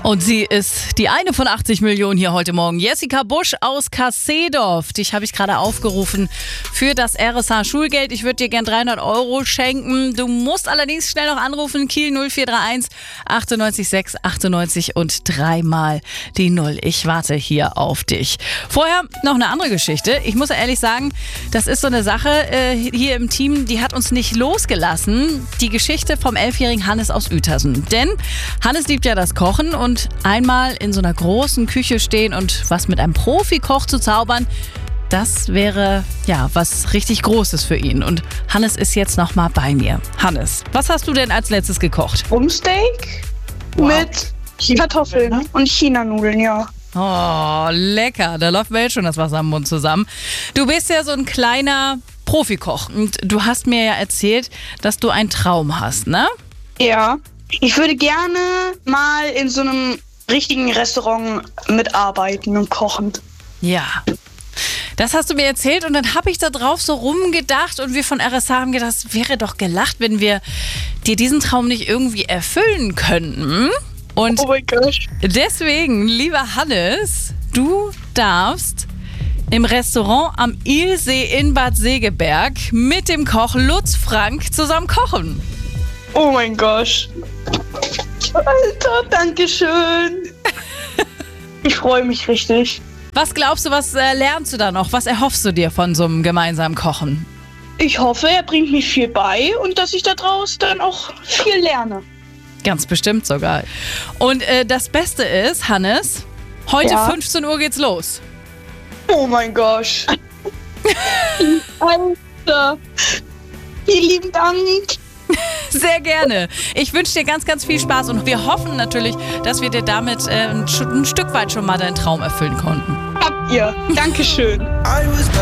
Und sie ist die eine von 80 Millionen hier heute Morgen. Jessica Busch aus Kassedorf. Dich habe ich gerade aufgerufen für das RSH-Schulgeld. Ich würde dir gern 300 € schenken. Du musst allerdings schnell noch anrufen. Kiel 0431 98 6 98 und 3 mal die 0. Ich warte hier auf dich. Vorher noch eine andere Geschichte. Ich muss ehrlich sagen, das ist so eine Sache hier im Team, die hat uns nicht losgelassen. Die Geschichte vom 11-jährigen Hannes aus Uetersen. Denn Hannes liebt ja das Kochen und einmal in so einer großen Küche stehen und was mit einem Profikoch zu zaubern, das wäre ja was richtig Großes für ihn. Und Hannes ist jetzt noch mal bei mir. Hannes, was hast du denn als letztes gekocht? Rumpsteak mit Kartoffeln und Chinanudeln, ja. Oh, lecker. Da läuft mir jetzt schon das Wasser im Mund zusammen. Du bist ja so ein kleiner Profikoch und du hast mir ja erzählt, dass du einen Traum hast, ne? Ja. Ich würde gerne mal in so einem richtigen Restaurant mitarbeiten und kochen. Ja. Das hast du mir erzählt und dann habe ich da drauf so rumgedacht und wir von RSH haben gedacht, es wäre doch gelacht, wenn wir dir diesen Traum nicht irgendwie erfüllen könnten. Und Oh mein Gott. deswegen, lieber Hannes, du darfst im Restaurant am Ilsee in Bad Segeberg mit dem Koch Lutz Frank zusammen kochen. Oh mein Gott. Alter, danke schön. Ich freue mich richtig. Was glaubst du, was lernst du da noch? Was erhoffst du dir von so einem gemeinsamen Kochen? Ich hoffe, er bringt mir viel bei und dass ich daraus dann auch viel lerne. Ganz bestimmt sogar. Und das Beste ist, Hannes, heute Ja? 15 Uhr geht's los. Oh mein Gott. Alter. Vielen lieben Dank. Sehr gerne. Ich wünsche dir ganz, ganz viel Spaß und wir hoffen natürlich, dass wir dir damit ein Stück weit schon mal deinen Traum erfüllen konnten. Habt ihr. Dankeschön.